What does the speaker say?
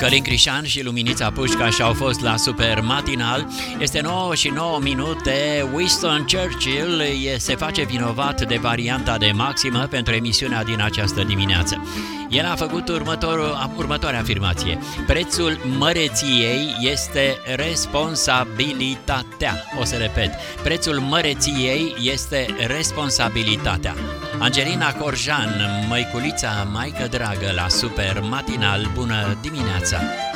Călin Crișan și Luminița Pușcaș au fost la Super Matinal. Este 9:09. Winston Churchill se face vinovat de varianta de maximă pentru emisiunea din această dimineață. El a făcut următoarea afirmație: prețul măreției este responsabilitatea. O să repet: prețul măreției este responsabilitatea. Angelina Corjan, măiculița, maică dragă, la Super Matinal. Bună dimineața!